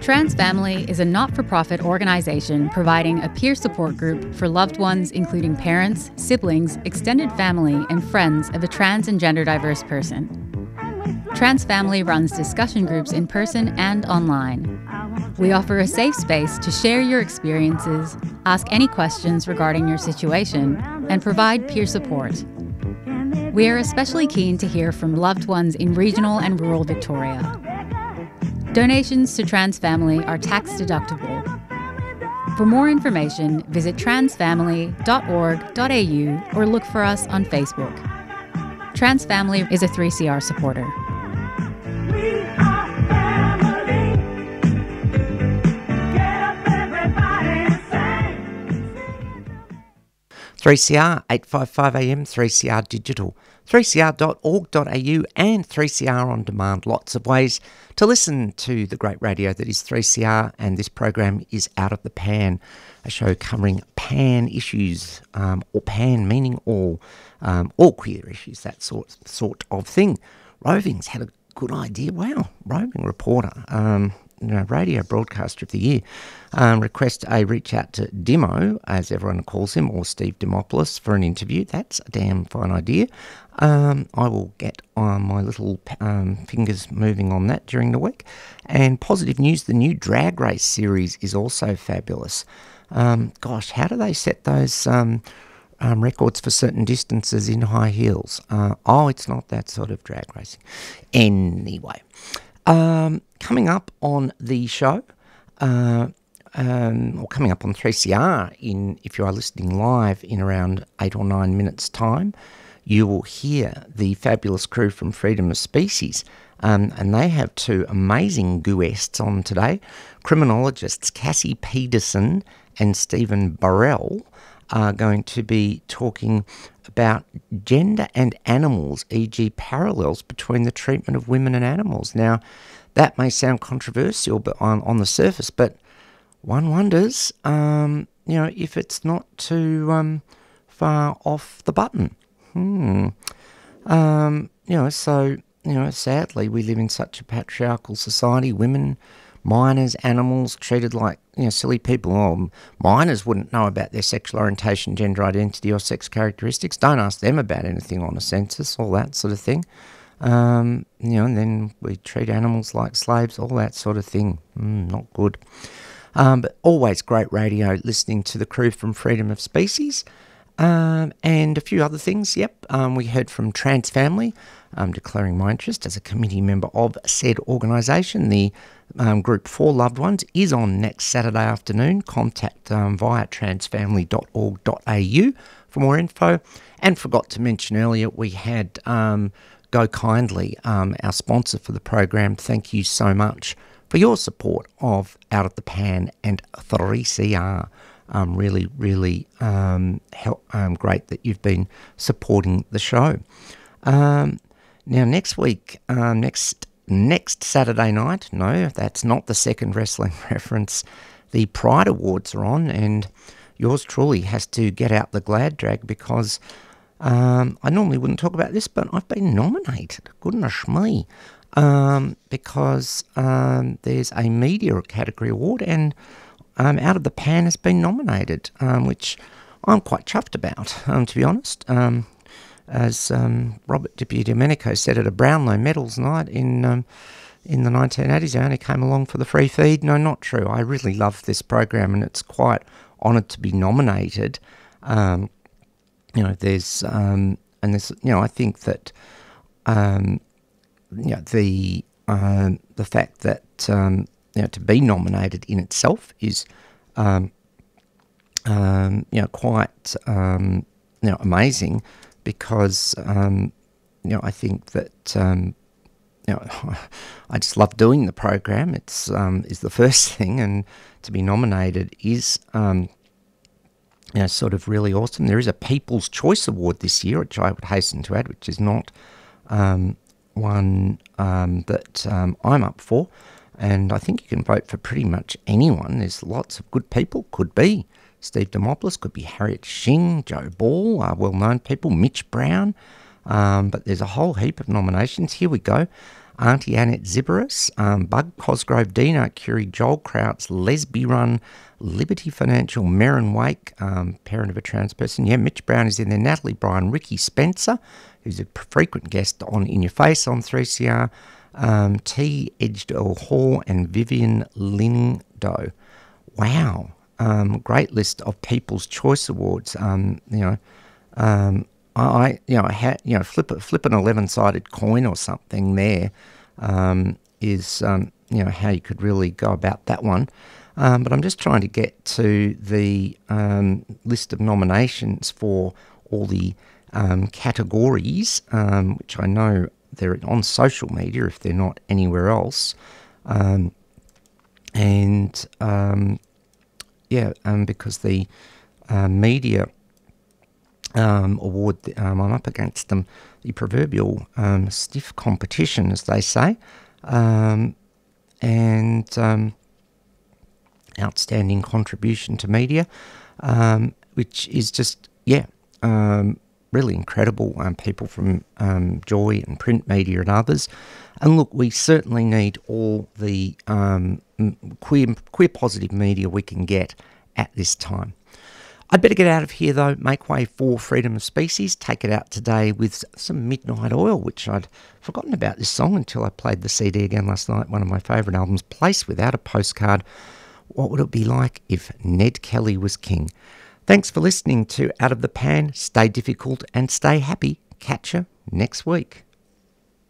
Trans Family is a not-for-profit organization providing a peer support group for loved ones including parents, siblings, extended family, and friends of a trans and gender diverse person. Trans Family runs discussion groups in person and online. We offer a safe space to share your experiences, ask any questions regarding your situation, and provide peer support. We are especially keen to hear from loved ones in regional and rural Victoria. Donations to Trans Family are tax deductible. For more information, visit transfamily.org.au or look for us on Facebook. Trans Family is a 3CR supporter. 3CR 855 AM, 3CR Digital, 3cr.org.au and 3CR On Demand. Lots of ways to listen to the great radio that is 3CR, and this program is Out of the Pan, a show covering pan issues, or pan meaning all queer issues, that sort of thing. Roving's had a good idea. Wow, roving reporter. Radio Broadcaster of the Year. Request a reach out to Dimo, as everyone calls him, or Steve Dimopoulos for an interview. That's a damn fine idea. I will get my little fingers moving on that during the week. And positive news, the new Drag Race series is also fabulous. Gosh, how do they set those records for certain distances in high heels? It's not that sort of drag racing. Anyway. Coming up on the show, or coming up on 3CR, if you are listening live in around 8 or 9 minutes' time, you will hear the fabulous crew from Freedom of Species, and they have two amazing guests on today. Criminologists Cassie Peterson and Stephen Burrell are going to be talking about gender and animals, e.g. parallels between the treatment of women and animals. Now, that may sound controversial but on the surface, but one wonders, if it's not too far off the button. Sadly, we live in such a patriarchal society. Women, minors, animals treated like silly people. Oh, minors wouldn't know about their sexual orientation, gender identity, or sex characteristics. Don't ask them about anything on a census, all that sort of thing. And then we treat animals like slaves, all that sort of thing. Not good. But always great radio, listening to the crew from Freedom of Species. And a few other things. We heard from Trans Family, declaring my interest as a committee member of said organisation. The group for loved ones is on next Saturday afternoon. Contact via transfamily.org.au for more info. And forgot to mention earlier, we had Go Kindly, our sponsor for the program. Thank you so much for your support of Out of the Pan and 3CR. Really great that you've been supporting the show. Now, next week, next Saturday night, no, that's not the second wrestling reference, the Pride Awards are on, and yours truly has to get out the glad drag because I normally wouldn't talk about this, but I've been nominated. Goodness me. Because there's a media category award, and Out of the Pan has been nominated, which I'm quite chuffed about, to be honest. As Robert DiPidomenico said at a Brownlow Medals night in the 1980s, I only came along for the free feed. No, not true. I really love this program, and it's quite honoured to be nominated. I think that the fact that to be nominated in itself is quite amazing, because I think that I just love doing the program. It's is the first thing, and to be nominated is sort of really awesome. There is a People's Choice Award this year, which I would hasten to add, which is not one that I'm up for. And I think you can vote for pretty much anyone. There's lots of good people. Could be Steve Dimopoulos, could be Harriet Shing, Joe Ball, well-known people, Mitch Brown. But there's a whole heap of nominations. Here we go. Auntie Annette Ziberis, Bug Cosgrove, Dino Curie, Joel Krautz, Lesby Run, Liberty Financial, Merrin Wake, parent of a trans person. Yeah, Mitch Brown is in there, Natalie Bryan, Ricky Spencer, who's a frequent guest on In Your Face on 3CR, T. Edgedale Hall, and Vivian Lindo. Wow. Great list of People's Choice Awards. Flip an 11-sided coin or something there is how you could really go about that one. But I'm just trying to get to the list of nominations for all the categories, which I know they're on social media if they're not anywhere else. Because the media award, I'm up against them, the proverbial stiff competition, as they say, outstanding contribution to media, which is just, really incredible. People from Joy and print media and others. And look, we certainly need all the queer positive media we can get at this time. I'd better get out of here, though, make way for Freedom of Species, take it out today with some Midnight Oil, which I'd forgotten about this song until I played the CD again last night, one of my favourite albums, Place Without a Postcard. What would it be like if Ned Kelly was king? Thanks for listening to Out of the Pan. Stay difficult and stay happy. Catch you next week.